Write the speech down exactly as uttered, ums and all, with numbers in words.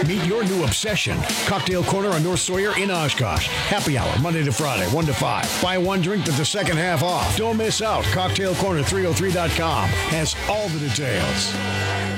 Meet your new obsession. Cocktail Corner on North Sawyer in Oshkosh. Happy hour, Monday to Friday, one to five. Buy one drink, that's the second half off. Don't miss out. cocktail corner three oh three dot com has all the details.